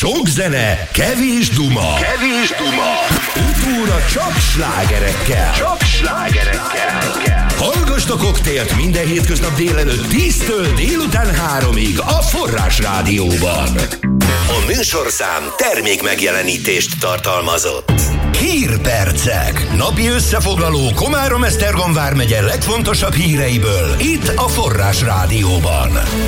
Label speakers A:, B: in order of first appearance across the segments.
A: Sok zene, kevés duma. Utóra csak slágerekkel. Hallgasd a Koktélt minden hétköznap délelőtt 10-től délután 3-ig a Forrás Rádióban. A műsorszám termék megjelenítést tartalmazott. Hírpercek. Napi összefoglaló Komárom-Esztergom vármegye legfontosabb híreiből itt a Forrás Rádióban.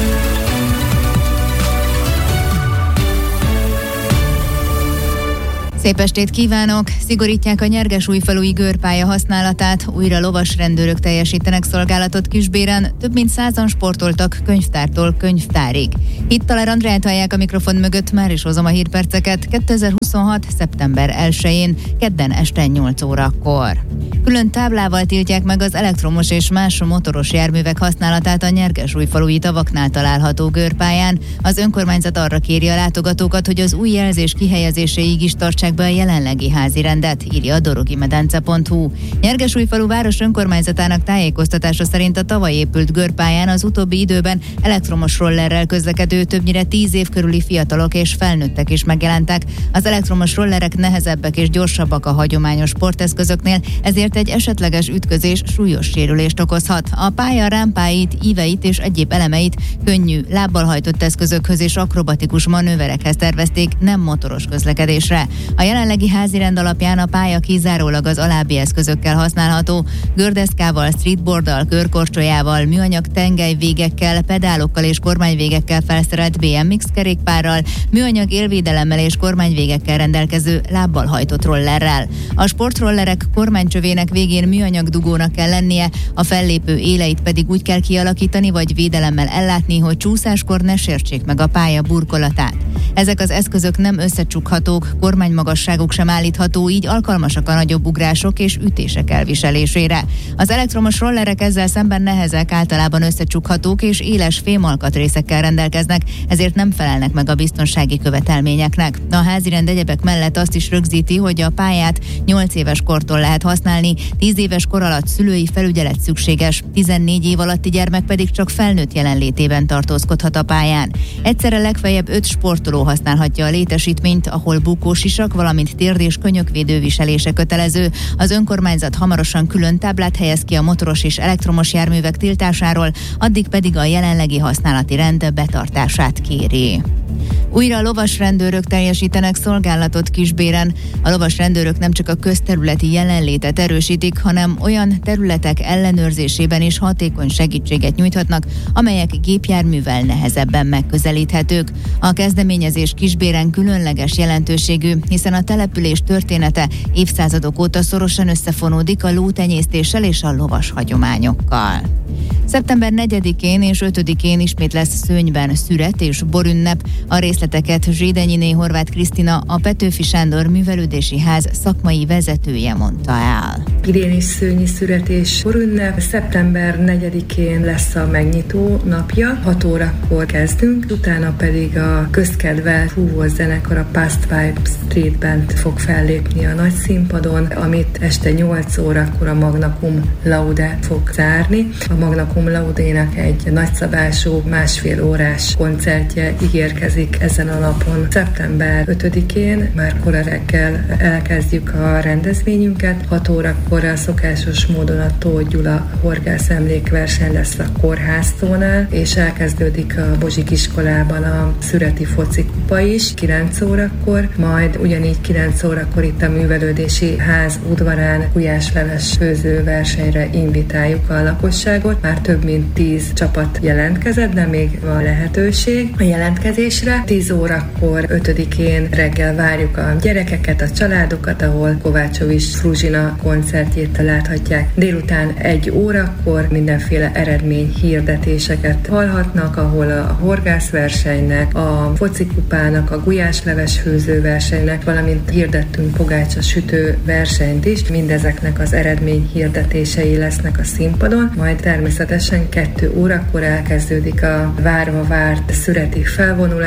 B: Szép estét kívánok! Szigorítják a Nyergesújfalui görpálya használatát, újra lovasrendőrök teljesítenek szolgálatot Kisbéren, több mint 100-an sportoltak könyvtártól könyvtárig. Itt Taler Andrát hallják a mikrofon mögött, már is hozom a hírperceket 2026. szeptember 1-én, kedden este 8 órakor. Külön táblával tiltják meg az elektromos és más motoros járművek használatát a Nyergesújfalui tavaknál található görpályán. Az önkormányzat arra kéri a látogatókat, hogy az új jelzés kihelyezéséig is tartsák be a jelenlegi házi rendet, írja a dorogimedence.hu. Nyergesújfalu város önkormányzatának tájékoztatása szerint a tavaly épült görpályán az utóbbi időben elektromos rollerrel közlekedő többnyire 10 év körüli fiatalok és felnőttek is megjelentek. Az elektromos rollerek nehezebbek és gyorsabbak a hagyományos sporteszközöknél, ezért egy esetleges ütközés súlyos sérülést okozhat. A pálya rámpáit, íveit és egyéb elemeit könnyű, lábbal hajtott eszközökhöz és akrobatikus manőverekhez tervezték, nem motoros közlekedésre. A jelenlegi házirend alapján a pálya kizárólag az alábbi eszközökkel használható: gördeszkával, streetboarddal, körkorcsolyával, műanyag tengelyvégekkel, pedálokkal és kormányvégekkel felszerelt BMX kerékpárral, műanyag élvédelemmel és kormányvégekkel rendelkező lábbal hajtott rollerrel. A sportrollerek kormánycsövének végén műanyag dugónak kell lennie, a fellépő éleit pedig úgy kell kialakítani vagy védelemmel ellátni, hogy csúszáskor ne sértsék meg a pálya burkolatát. Ezek az eszközök nem összecsukhatók, kormánymagasságuk sem állítható, így alkalmasak a nagyobb ugrások és ütések elviselésére. Az elektromos rollerek ezzel szemben nehezek, általában összecsukhatók és éles fémalkatrészekkel rendelkeznek, ezért nem felelnek meg a biztonsági követelményeknek. A házirend egyebek mellett azt is rögzíti, hogy a pályát 8 éves kortól lehet használni, 10 éves kor alatt szülői felügyelet szükséges, 14 év alatti gyermek pedig csak felnőtt jelenlétében tartózkodhat a pályán. Egyszerre legfeljebb 5 sportoló használhatja a létesítményt, ahol bukósisak, valamint térd- és könyökvédő viselése kötelező. Az önkormányzat hamarosan külön táblát helyez ki a motoros és elektromos járművek tiltásáról, addig pedig a jelenlegi használati rend betartását kéri. Újra a lovasrendőrök teljesítenek szolgálatot Kisbéren. A lovasrendőrök nem csak a közterületi jelenlétet erősítik, hanem olyan területek ellenőrzésében is hatékony segítséget nyújthatnak, amelyek gépjárművel nehezebben megközelíthetők. A kezdeményezés Kisbéren különleges jelentőségű, hiszen a település története évszázadok óta szorosan összefonódik a lótenyésztéssel és a lovas hagyományokkal. Szeptember 4-én és 5-én ismét lesz Szőnyben szüret és borünnep. A részleteket Zsédenyiné Horváth Krisztina, a Petőfi Sándor Művelődési Ház szakmai vezetője mondta el.
C: Idén is szőnyi szüret és borünnep. Szeptember 4-én lesz a megnyitó napja, 6 órakor kezdünk, utána pedig a közkedvelt fúvós zenekar, a Past Vibes Street Band fog fellépni a nagy színpadon, amit este 8 órakor a Magna Cum Laude fog zárni. A Magna Cum Laudénak egy nagyszabású, másfél órás koncertje ígérkezik ezen a napon. Szeptember 5-én már kora reggel elkezdjük a rendezvényünket. 6 órakor a szokásos módon a Tóth Gyula horgász emlékverseny lesz a kórháztónál, és elkezdődik a Bozsik iskolában a szüreti focikupa is 9 órakor, majd ugyanígy 9 órakor itt a Művelődési Ház udvarán gulyásleves főző versenyre invitáljuk a lakosságot. Már több mint 10 csapat jelentkezett, de még van lehetőség a jelentkezésre. 10 órakor 5-én reggel várjuk a gyerekeket, a családokat, ahol Kovácsovics Fruzsina koncertjét láthatják. Délután 1 órakor mindenféle eredményhirdetéseket hallhatnak, ahol a horgászversenynek, a focikupának, a gulyásleves főzőversenynek, valamint hirdettünk pogácsa sütő versenyt is. Mindezeknek az eredményhirdetései lesznek a színpadon, majd természetesen 2 órakor elkezdődik a várva várt szüreti felvonulásunk,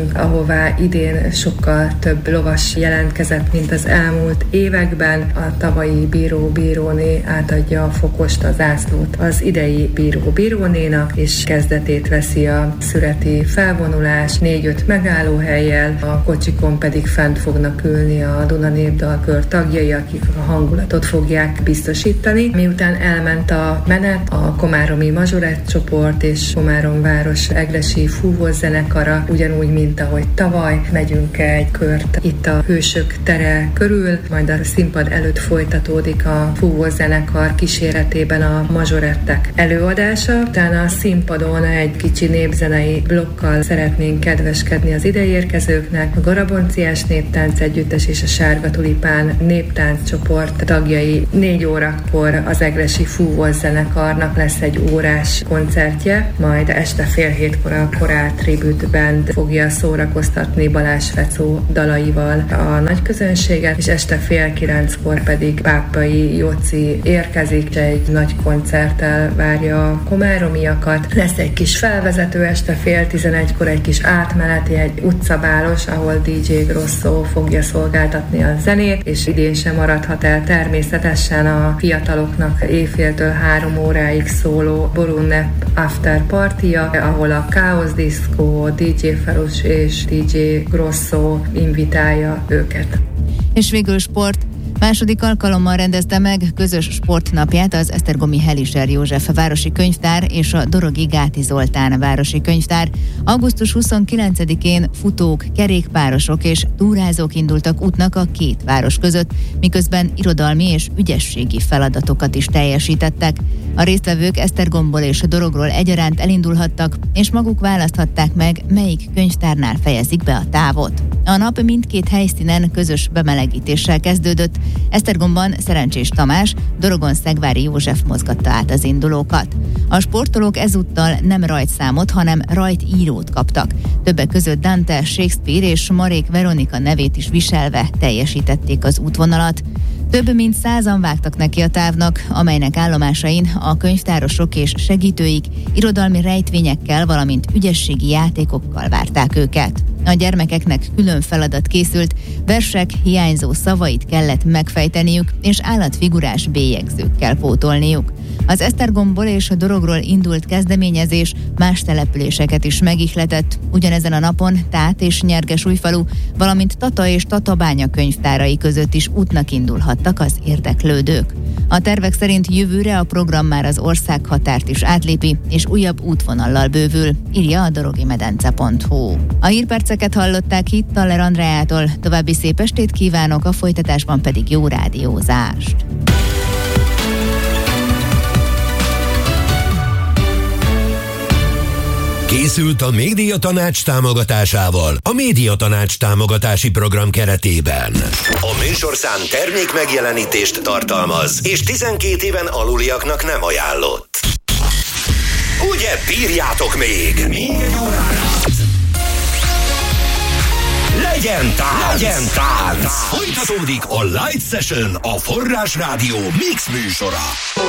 C: készülünk, ahová idén sokkal több lovas jelentkezett, mint az elmúlt években. A tavalyi bíró-bíróné átadja a fokost, a zászlót az idei bíró-bírónénak, és kezdetét veszi a szüreti felvonulás 4-5 megállóhellyel, a kocsikon pedig fent fognak ülni a Duna Népdalkör tagjai, akik a hangulatot fogják biztosítani. Miután elment a menet, a komáromi mazsorett csoport és Komárom város egresi fúvós zenekara, ugyanúgy, mint ahogy tavaly, megyünk egy kört itt a Hősök tere körül, majd a színpad előtt folytatódik a fúvós zenekar kíséretében a mazsorettek előadása. Utána a színpadon egy kicsi népzenei blokkal szeretnénk kedveskedni az ideérkezőknek. A Garabonciás Néptánc Együttes és a Sárga Tulipán néptánc csoport tagjai 4 órakor az egresi fúvós zenekarnak lesz egy órás koncertje, majd este 6:30 a Korál Tribute Band fogja szórakoztatni Balázs Fecó dalaival a nagy közönséget, és este 8:30 pedig Pápai Jóci érkezik, és egy nagy koncerttel várja a komáromiakat. Lesz egy kis felvezető este 10:30 egy kis átmeneti, egy utcabálos, ahol DJ Grosso fogja szolgáltatni a zenét, és idén sem maradhat el természetesen a fiataloknak éjféltől 3 óráig szóló Borunnep After Party-ja, ahol a Chaos Disco, DJ Ferus és DJ Grosso invitálja őket.
B: És végül sport. Második alkalommal rendezte meg közös sportnapját az Esztergomi Helischer József városi könyvtár és a Dorogi Gáti Zoltán városi könyvtár. Augusztus 29-én futók, kerékpárosok és túrázók indultak útnak a két város között, miközben irodalmi és ügyességi feladatokat is teljesítettek. A résztvevők Esztergomból és Dorogról egyaránt elindulhattak, és maguk választhatták meg, melyik könyvtárnál fejezik be a távot. A nap mindkét helyszínen közös bemelegítéssel kezdődött. Esztergomban Szerencsés Tamás, Dorogon Szegvári József mozgatta át az indulókat. A sportolók ezúttal nem rajtszámot, hanem rajtírót kaptak. Többek között Dante, Shakespeare és Marék Veronika nevét is viselve teljesítették az útvonalat. Több mint 100-an vágtak neki a távnak, amelynek állomásain a könyvtárosok és segítőik irodalmi rejtvényekkel, valamint ügyességi játékokkal várták őket. A gyermekeknek külön feladat készült, versek hiányzó szavait kellett megfejteniük, és állatfigurás bélyegzőkkel pótolniuk. Az Esztergomból és a Dorogról indult kezdeményezés más településeket is megihletett. Ugyanezen a napon Tát és Nyergesújfalu, valamint Tata és Tatabánya könyvtárai között is útnak indulhattak az érdeklődők. A tervek szerint jövőre a program már az országhatárt is átlépi, és újabb útvonallal bővül, írja a dorogimedence.hu. A hírperceket hallották itt Taller Andreától, további szép estét kívánok, a folytatásban pedig jó rádiózást.
A: Készült a Médiatanács támogatásával a Médiatanács támogatási program keretében. A műsorszám termék megjelenítést tartalmaz, és 12 éven aluliaknak nem ajánlott. Ugye bírjátok még? Még egy órára. Legyen tánc! Folytatódik a Light Session, a Forrás Rádió mix műsora.